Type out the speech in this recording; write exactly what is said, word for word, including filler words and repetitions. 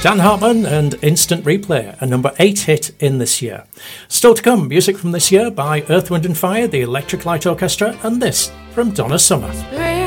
Dan Hartman and Instant Replay, a number eight hit in this year. Still to come, music from this year by Earth, Wind and Fire, the Electric Light Orchestra, and this from Donna Summer.